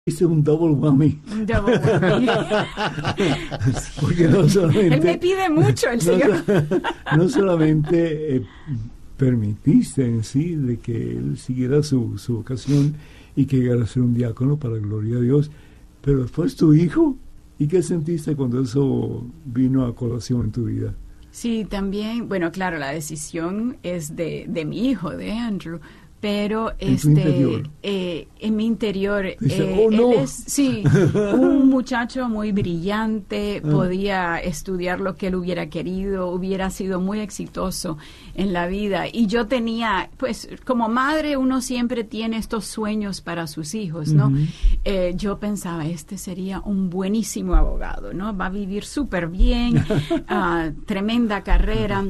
Hice un double whammy. Un double whammy. Porque no solamente... Él me pide mucho, el Señor. No solamente permitiste en sí de que él siguiera su vocación y que llegara a ser un diácono para la gloria de Dios, pero después tu hijo. ¿Y qué sentiste cuando eso vino a colación en tu vida? Sí, también, bueno, claro, la decisión es de mi hijo, de Andrew, pero en mi interior, no. él es, sí, un muchacho muy brillante, podía estudiar lo que él hubiera querido, hubiera sido muy exitoso en la vida, y yo tenía, pues, como madre uno siempre tiene estos sueños para sus hijos, ¿no? Yo pensaba, este sería un buenísimo abogado, ¿no? Va a vivir súper bien, tremenda carrera.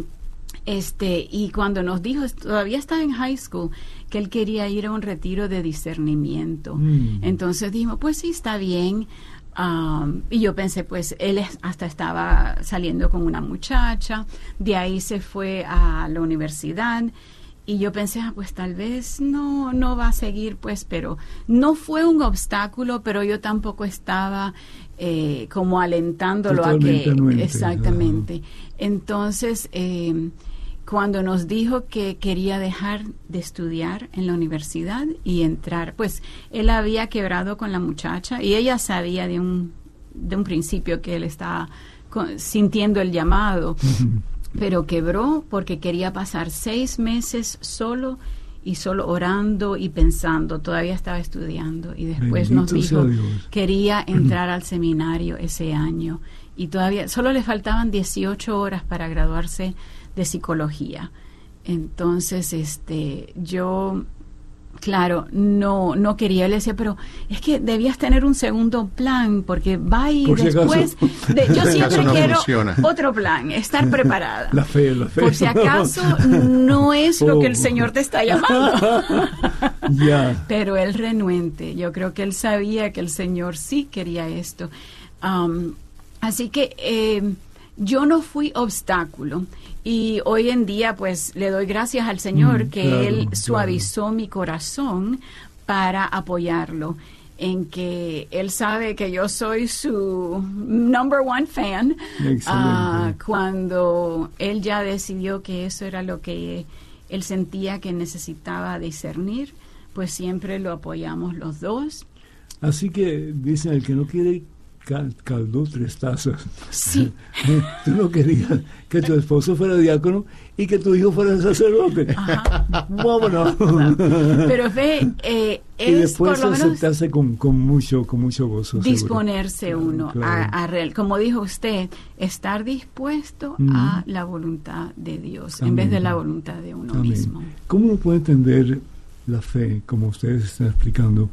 Y cuando nos dijo, todavía estaba en high school, que él quería ir a un retiro de discernimiento. Entonces dijimos, pues sí, está bien. Y yo pensé, pues él hasta estaba saliendo con una muchacha, de ahí se fue a la universidad. Y yo pensé, pues tal vez no va a seguir, pues, pero no fue un obstáculo, pero yo tampoco estaba como alentándolo totalmente a que... anuente. Exactamente. Entonces, cuando nos dijo que quería dejar de estudiar en la universidad y entrar, pues él había quebrado con la muchacha y ella sabía de un principio que él estaba sintiendo el llamado, pero quebró porque quería pasar 6 meses solo orando y pensando. Todavía estaba estudiando y después Bendito nos dijo Dios. quería entrar al seminario ese año y todavía solo le faltaban 18 horas para graduarse de psicología. Entonces, yo, claro, no quería. Él decía, pero es que debías tener un segundo plan, porque va y por después... yo siempre no quiero funciona. Otro plan, estar preparada. La fe. Por si acaso no es lo que el Señor te está llamando. Ya. Pero él renuente. Yo creo que él sabía que el Señor sí quería esto. Así que yo no fui obstáculo. Y hoy en día, pues, le doy gracias al Señor que claro, Él suavizó mi corazón para apoyarlo, en que Él sabe que yo soy su number one fan. Cuando Él ya decidió que eso era lo que Él sentía que necesitaba discernir, pues siempre lo apoyamos los dos. Así que dicen, el que no quiere caldo 3 tazas. Sí. Tú no querías que tu esposo fuera diácono y que tu hijo fuera sacerdote. Ajá. Vámonos. Pero ve, y después por lo menos aceptarse con mucho gozo. disponerse seguro. uno Claro. como dijo usted, estar dispuesto a la voluntad de Dios. Amén. En vez de la voluntad de uno Amén. mismo. ¿Cómo uno puede entender la fe, como ustedes están explicando,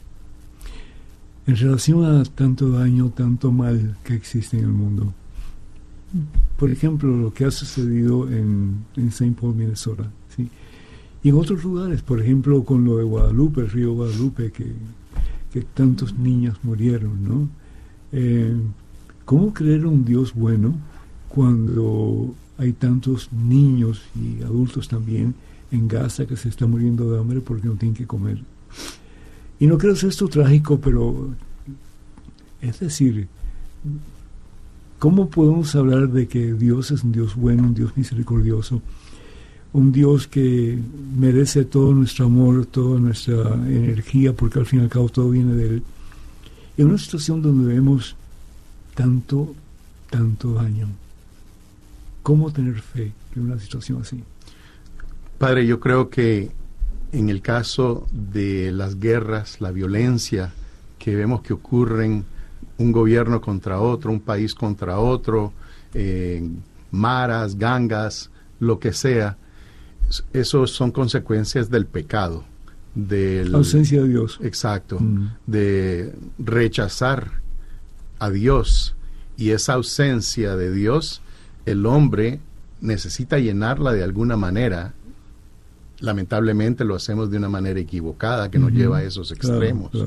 en relación a tanto daño, tanto mal que existe en el mundo? Por ejemplo, lo que ha sucedido en St. Paul, Minnesota, ¿sí? Y en otros lugares, por ejemplo, con lo de Guadalupe, el río Guadalupe, que tantos niños murieron, ¿no? ¿Cómo creer en un Dios bueno cuando hay tantos niños y adultos también en Gaza que se están muriendo de hambre porque no tienen que comer? Y no creo ser esto trágico, pero es decir, ¿cómo podemos hablar de que Dios es un Dios bueno, un Dios misericordioso, un Dios que merece todo nuestro amor, toda nuestra energía, porque al fin y al cabo todo viene de Él, en una situación donde vemos tanto daño? ¿Cómo tener fe en una situación así? Padre, yo creo que en el caso de las guerras, la violencia que vemos que ocurren, un gobierno contra otro, un país contra otro, maras, gangas, lo que sea, eso son consecuencias del pecado. La ausencia de Dios. Exacto, de rechazar a Dios. Y esa ausencia de Dios, el hombre necesita llenarla de alguna manera. Lamentablemente lo hacemos de una manera equivocada que nos lleva a esos extremos. Claro.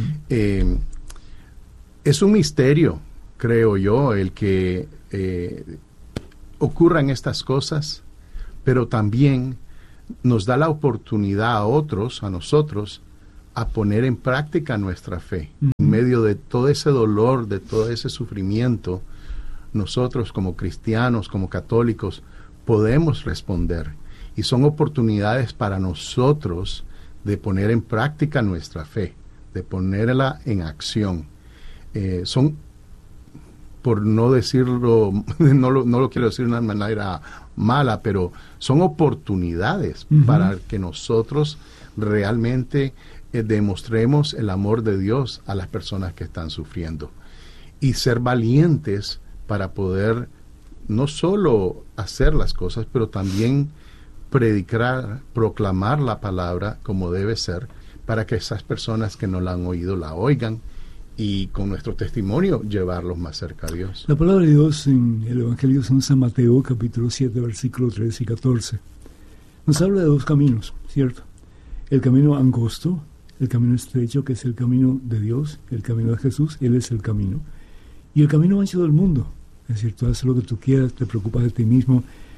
Es un misterio, creo yo, el que ocurran estas cosas, pero también nos da la oportunidad a otros, a nosotros, a poner en práctica nuestra fe. En medio de todo ese dolor, de todo ese sufrimiento, nosotros como cristianos, como católicos, podemos responder. Y son oportunidades para nosotros de poner en práctica nuestra fe, de ponerla en acción. Son, por no decirlo, no lo quiero decir de una manera mala, pero son oportunidades para que nosotros realmente demostremos el amor de Dios a las personas que están sufriendo. Y ser valientes para poder no solo hacer las cosas, pero también predicar, proclamar la palabra como debe ser, para que esas personas que no la han oído la oigan, y con nuestro testimonio llevarlos más cerca a Dios. La palabra de Dios en el Evangelio de San Mateo, capítulo 7, versículos 13 y 14, nos habla de dos caminos, ¿cierto? El camino angosto, el camino estrecho, que es el camino de Dios, el camino de Jesús, Él es el camino. Y el camino ancho del mundo, es decir, tú haces lo que tú quieras, te preocupas de ti mismo,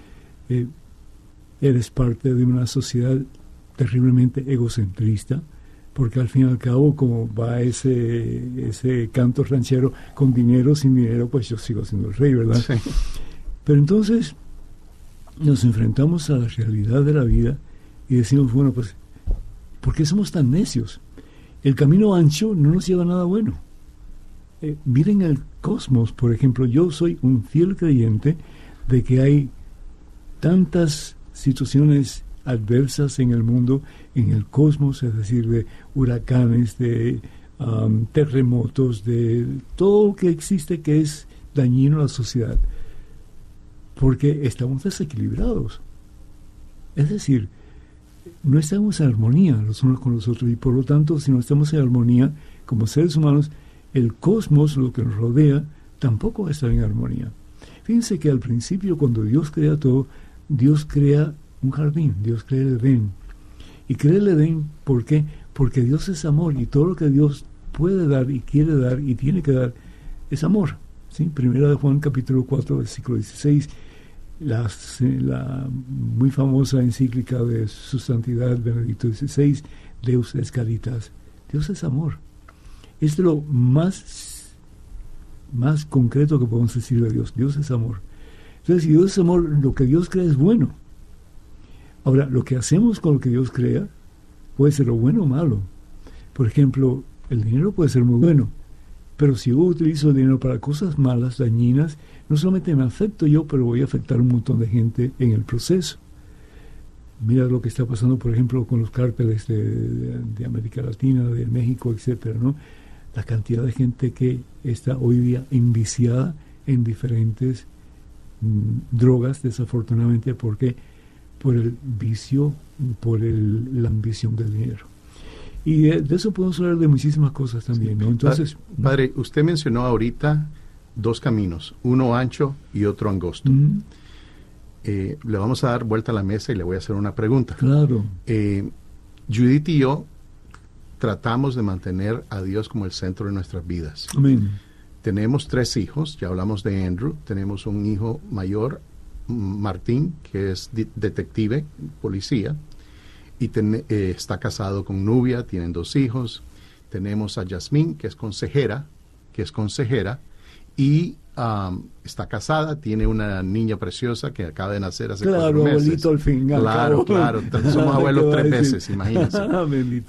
eres parte de una sociedad terriblemente egocentrista, porque al fin y al cabo, como va ese canto ranchero, con dinero, sin dinero, pues yo sigo siendo el rey, ¿verdad? Sí. Pero entonces nos enfrentamos a la realidad de la vida y decimos, bueno, pues, ¿por qué somos tan necios? El camino ancho no nos lleva a nada bueno. Miren el cosmos, por ejemplo. Yo soy un fiel creyente de que hay tantas situaciones adversas en el mundo, en el cosmos, es decir, de huracanes, de terremotos, de todo lo que existe que es dañino a la sociedad, porque estamos desequilibrados. Es decir, no estamos en armonía los unos con los otros, y por lo tanto, si no estamos en armonía como seres humanos, el cosmos, lo que nos rodea, tampoco va a estar en armonía. Fíjense que al principio, cuando Dios crea todo, Dios crea un jardín, Dios crea el Edén. Y crea el Edén, ¿por qué? Porque Dios es amor, y todo lo que Dios puede dar y quiere dar y tiene que dar es amor. ¿Sí? Primera de Juan, capítulo 4, versículo 16, la muy famosa encíclica de su santidad Benedicto XVI, Deus es caritas. Dios es amor. Es de lo más concreto que podemos decir de Dios. Dios es amor. Entonces, si Dios es amor, lo que Dios crea es bueno. Ahora, lo que hacemos con lo que Dios crea puede ser lo bueno o malo. Por ejemplo, el dinero puede ser muy bueno, pero si yo utilizo el dinero para cosas malas, dañinas, no solamente me afecto yo, pero voy a afectar a un montón de gente en el proceso. Mira lo que está pasando, por ejemplo, con los cárteles de América Latina, de México, etcétera, ¿no? La cantidad de gente que está hoy día enviciada en diferentes drogas, desafortunadamente, porque por el vicio, por la ambición del dinero. Y de eso podemos hablar de muchísimas cosas también, ¿no? Entonces, Padre, usted mencionó ahorita dos caminos, uno ancho y otro angosto. Le vamos a dar vuelta a la mesa y le voy a hacer una pregunta. Claro. Judith y yo tratamos de mantener a Dios como el centro de nuestras vidas. Amén. Tenemos 3 hijos, ya hablamos de Andrew, tenemos un hijo mayor, Martín, que es detective, policía, y está casado con Nubia, tienen 2 hijos. Tenemos a Yasmín, que es consejera, y está casada, tiene una niña preciosa que acaba de nacer hace 4 meses. Claro, abuelito al fin. Claro, somos abuelos 3 veces, imagínense. Bendito.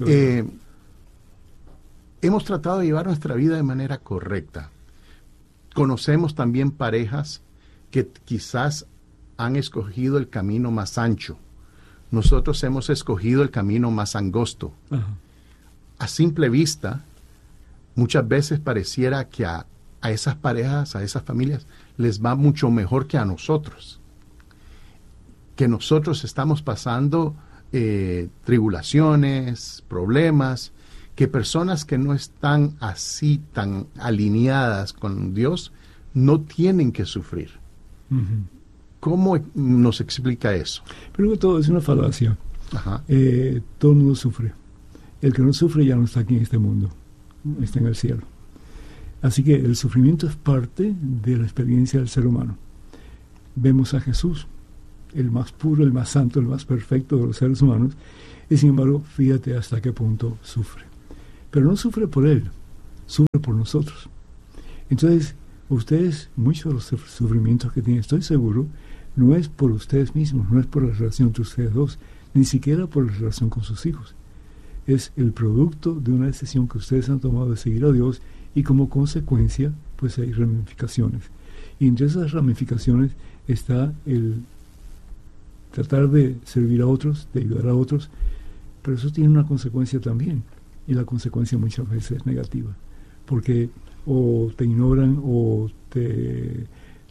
Hemos tratado de llevar nuestra vida de manera correcta. Conocemos también parejas que quizás han escogido el camino más ancho. Nosotros hemos escogido el camino más angosto. Ajá. A simple vista, muchas veces pareciera que a esas parejas, a esas familias, les va mucho mejor que a nosotros. Que nosotros estamos pasando tribulaciones, problemas, que personas que no están así tan alineadas con Dios no tienen que sufrir. Uh-huh. ¿Cómo nos explica eso? Primero que todo, es una falacia. Ajá. Todo el mundo sufre. El que no sufre ya no está aquí en este mundo, está en el cielo. Así que el sufrimiento es parte de la experiencia del ser humano. Vemos a Jesús, el más puro, el más santo, el más perfecto de los seres humanos, y sin embargo, fíjate hasta qué punto sufre. pero no sufre por él, sufre por nosotros. Entonces, ustedes, muchos de los sufrimientos que tienen, estoy seguro, no es por ustedes mismos, no es por la relación entre ustedes dos, ni siquiera por la relación con sus hijos. Es el producto de una decisión que ustedes han tomado de seguir a Dios, y como consecuencia, pues hay ramificaciones. Y entre esas ramificaciones está el tratar de servir a otros, de ayudar a otros, pero eso tiene una consecuencia también, y la consecuencia muchas veces es negativa, porque o te ignoran o te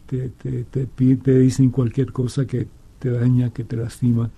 dicen cualquier cosa que te daña, que te lastima.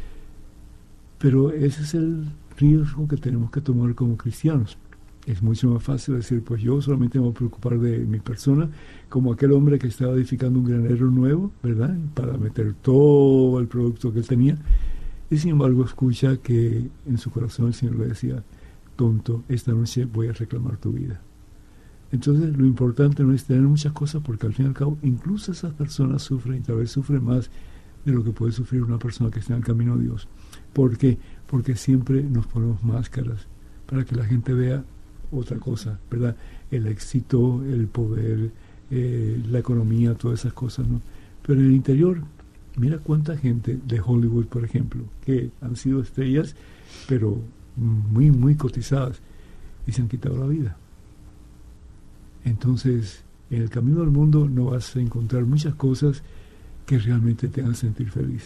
Pero ese es el riesgo que tenemos que tomar como cristianos. Es mucho más fácil decir, pues yo solamente me voy a preocupar de mi persona, como aquel hombre que estaba edificando un granero nuevo, ¿verdad?, para meter todo el producto que él tenía, y sin embargo escucha que en su corazón el Señor le decía, tonto, esta noche voy a reclamar tu vida. Entonces lo importante no es tener muchas cosas, porque al fin y al cabo incluso esas personas sufren, y tal vez sufren más de lo que puede sufrir una persona que está en el camino de Dios. ¿Por qué? Porque siempre nos ponemos máscaras para que la gente vea otra cosa, ¿verdad? El éxito, el poder, la economía, todas esas cosas, ¿no? Pero en el interior, mira cuánta gente de Hollywood, por ejemplo, que han sido estrellas, pero muy, muy cotizadas, y se han quitado la vida. Entonces, en el camino del mundo no vas a encontrar muchas cosas que realmente te hagan sentir feliz.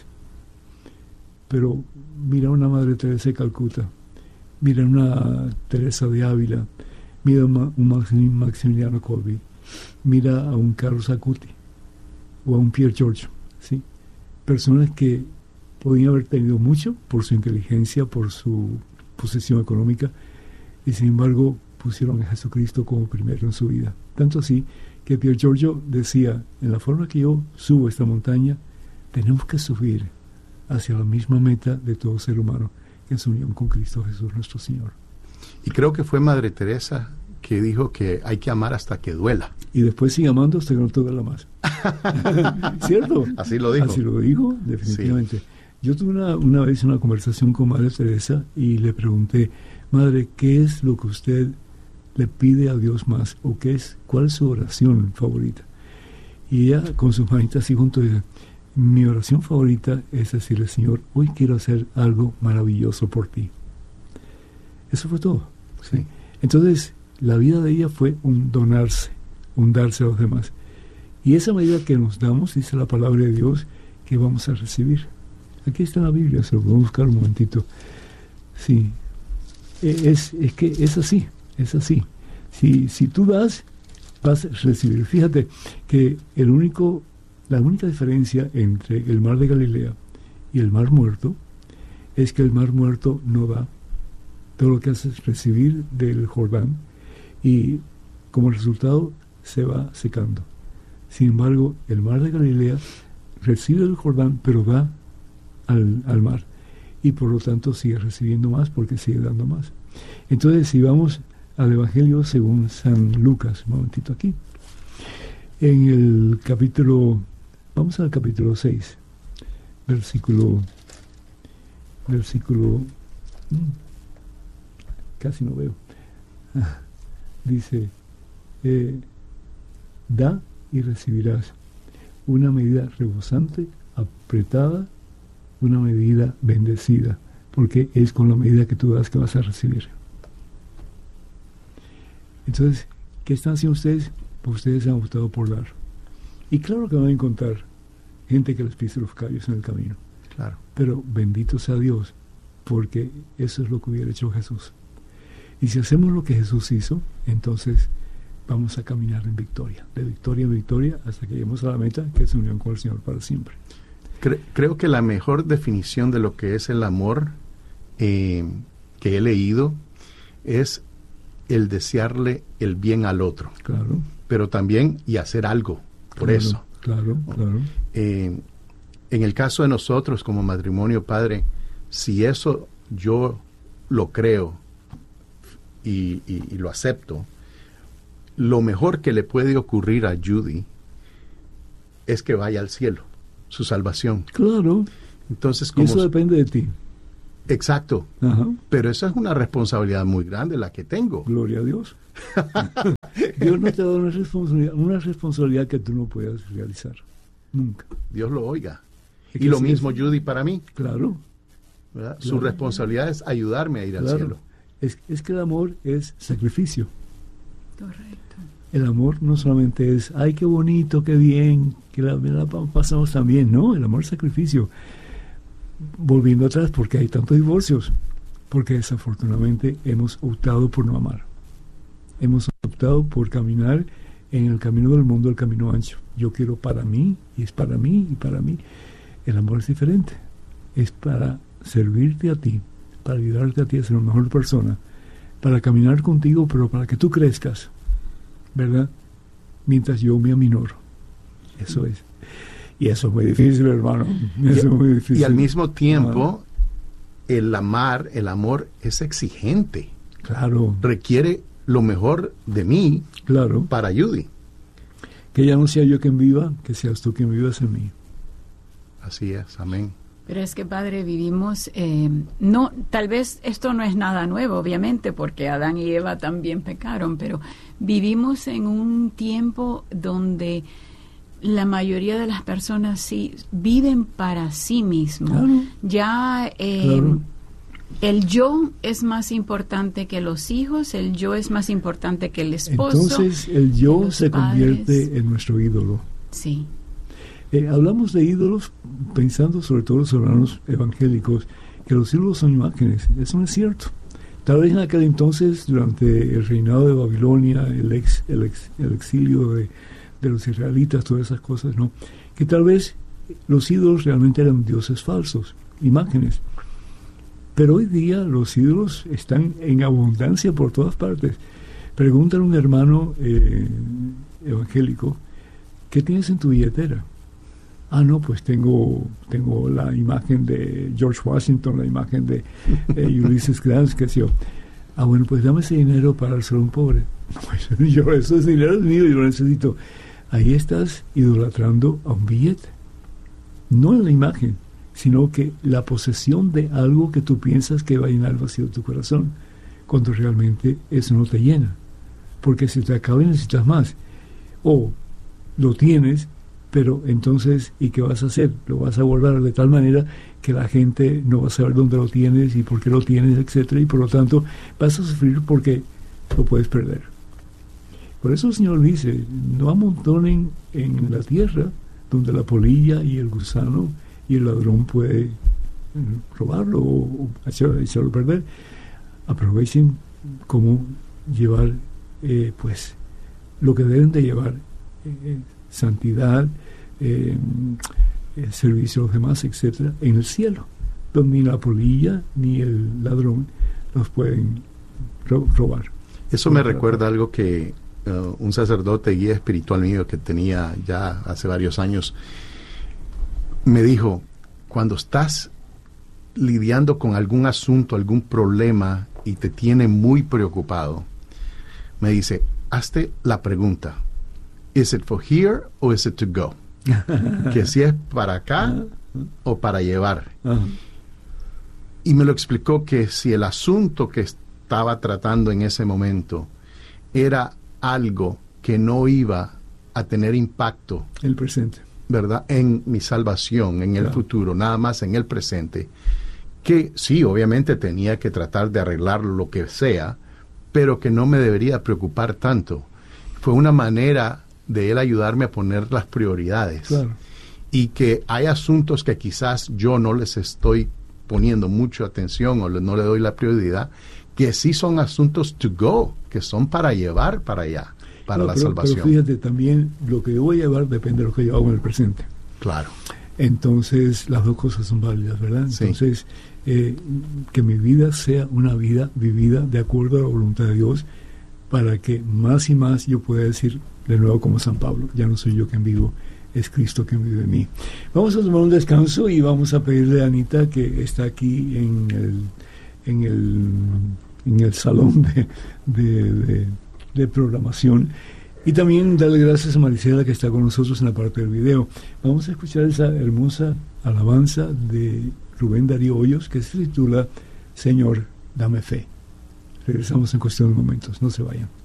Pero mira una Madre Teresa de Calcuta, mira una Teresa de Ávila, mira un Maximiliano Kolbe, mira a un Carlos Acuti o a un Pierre Giorgio, ¿sí? Personas que podían haber tenido mucho por su inteligencia, por su posición económica, y sin embargo pusieron a Jesucristo como primero en su vida. Tanto así que Pierre Giorgio decía, en la forma que yo subo esta montaña, tenemos que subir hacia la misma meta de todo ser humano, que es unión con Cristo Jesús nuestro Señor. Y creo que fue Madre Teresa que dijo que hay que amar hasta que duela. Y después sigue amando hasta que no te duela más. ¿Cierto? Así lo dijo. Así lo dijo, definitivamente. Sí. Yo tuve una vez una conversación con Madre Teresa y le pregunté, Madre, ¿qué es lo que usted le pide a Dios más? ¿O cuál es su oración favorita? Y ella con sus manitas así juntos dice, mi oración favorita es decirle, Señor, hoy quiero hacer algo maravilloso por ti. Eso fue todo. ¿Sí? Entonces, la vida de ella fue un donarse, un darse a los demás. Y esa medida que nos damos, dice la palabra de Dios, que vamos a recibir. Aquí está en la Biblia, se lo podemos buscar un momentito. Sí, es que es así, es así. Si tú das, vas a recibir. Fíjate que la única diferencia entre el mar de Galilea y el mar muerto es que el mar muerto no da. Todo lo que hace es recibir del Jordán y como resultado se va secando. Sin embargo, el mar de Galilea recibe del Jordán, pero da al mar. Y por lo tanto sigue recibiendo más porque sigue dando más. Entonces, si vamos al Evangelio según San Lucas, un momentito aquí. En el capítulo, vamos al capítulo 6, versículo, casi no veo. Dice, da y recibirás una medida rebosante, apretada, una medida bendecida, porque es con la medida que tú das que vas a recibir. Entonces, ¿qué están haciendo ustedes? Pues ustedes han optado por dar. Y claro que van a encontrar gente que les pise los callos en el camino. Claro. Pero bendito sea Dios, porque eso es lo que hubiera hecho Jesús. Y si hacemos lo que Jesús hizo, entonces vamos a caminar en victoria, de victoria en victoria, hasta que lleguemos a la meta, que es unión con el Señor para siempre. Creo que la mejor definición de lo que es el amor que he leído es el desearle el bien al otro. Claro. Pero también y hacer algo por eso. Claro. En el caso de nosotros como matrimonio, padre, si eso yo lo creo y lo acepto, lo mejor que le puede ocurrir a Judy es que vaya al cielo, su salvación. Claro. Entonces, eso depende de ti. Exacto. Ajá. Pero esa es una responsabilidad muy grande la que tengo. Gloria a Dios. Dios no te da una responsabilidad que tú no puedas realizar. Nunca. Dios lo oiga. Es Y que lo sí, mismo Judy para mí, Claro. ¿verdad? Claro. Su responsabilidad es ayudarme a ir al Claro. cielo. Es que el amor es sacrificio. Correcto. El amor no solamente es, ay, qué bonito, qué bien, que la pasamos tan bien. No, el amor es sacrificio. Volviendo atrás, porque hay tantos divorcios, porque desafortunadamente hemos optado por no amar. Hemos optado por caminar en el camino del mundo, el camino ancho. Yo quiero para mí, y es para mí, y para mí. El amor es diferente. Es para servirte a ti, para ayudarte a ti a ser una mejor persona, para caminar contigo, pero para que tú crezcas, ¿verdad? Mientras yo me aminoro. Eso es. Y eso es muy difícil, hermano. Eso es muy difícil. Y al mismo tiempo, el amor es exigente. Claro, Requiere lo mejor de mí claro. para Judy. Que ya no sea yo quien viva, que seas tú quien vivas en mí. Así es, amén. Pero es que, Padre, vivimos, no, tal vez esto no es nada nuevo, obviamente, porque Adán y Eva también pecaron, pero vivimos en un tiempo donde la mayoría de las personas sí viven para sí mismos. Claro. Ya Claro. el yo es más importante que los hijos, el yo es más importante que el esposo. Entonces el yo los se convierte padres. en nuestro ídolo. Sí. Hablamos de ídolos pensando sobre todo los hermanos evangélicos, que los ídolos son imágenes. Eso no es cierto. Tal vez en aquel entonces, durante el reinado de Babilonia, el exilio de los israelitas, todas esas cosas, ¿no? Que tal vez los ídolos realmente eran dioses falsos, imágenes. Pero hoy día los ídolos están en abundancia por todas partes. Pregúntale a un hermano evangélico, ¿qué tienes en tu billetera? Ah, no, pues tengo la imagen de George Washington, la imagen de Ulysses Grant, qué sé yo. Ah, bueno, pues dame ese dinero para dárselo a un pobre. Pues ese dinero es mío, yo lo necesito. Ahí estás idolatrando a un billete. No en la imagen, sino que la posesión de algo que tú piensas que va a llenar el vacío de tu corazón, cuando realmente eso no te llena. Porque si te acaba y necesitas más. O lo tienes, pero entonces, ¿y qué vas a hacer? Lo vas a guardar de tal manera que la gente no va a saber dónde lo tienes y por qué lo tienes, etcétera, y por lo tanto vas a sufrir porque lo puedes perder. Por eso el Señor dice, no amontonen en la tierra donde la polilla y el gusano y el ladrón puede robarlo o echarlo a perder. Aprovechen cómo llevar pues lo que deben de llevar, santidad, servicio a los demás, etcétera, en el cielo, donde ni la polilla ni el ladrón los pueden robar. Eso me recuerda algo que un sacerdote guía espiritual mío que tenía ya hace varios años me dijo: cuando estás lidiando con algún asunto, algún problema y te tiene muy preocupado, me dice, hazte la pregunta, ¿is it for here or is it to go? Que si es para acá o para llevar. Y me lo explicó que si el asunto que estaba tratando en ese momento era algo que no iba a tener impacto, El presente, ¿verdad?, en mi salvación, en el futuro, nada más en el presente, que sí, obviamente tenía que tratar de arreglar lo que sea, pero que no me debería preocupar tanto. Fue una manera de él ayudarme a poner las prioridades. claro. Y que hay asuntos que quizás yo no les estoy poniendo mucha atención o no le doy la prioridad, que sí son asuntos to go, que son para llevar para allá, para la salvación. Pero fíjate, también lo que yo voy a llevar depende de lo que yo hago en el presente. Claro. Entonces, las dos cosas son válidas, ¿verdad? Sí. Entonces, que mi vida sea una vida vivida de acuerdo a la voluntad de Dios, para que más y más yo pueda decir, de nuevo como San Pablo, ya no soy yo quien vivo, es Cristo quien vive en mí. Vamos a tomar un descanso y vamos a pedirle a Anita, que está aquí en el salón de programación, y también darle gracias a Maricela, que está con nosotros en la parte del video. Vamos a escuchar esa hermosa alabanza de Rubén Darío Hoyos, que se titula Señor, dame fe. Regresamos en cuestión de momentos, no se vayan.